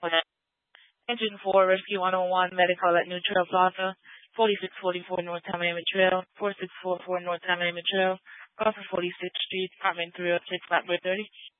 Engine 4, Rescue 101, medical at New Trail Plaza, 4644 North Miami Trail, 4644 North Miami Trail, call for 46th Street, apartment 306, Blackbird 30.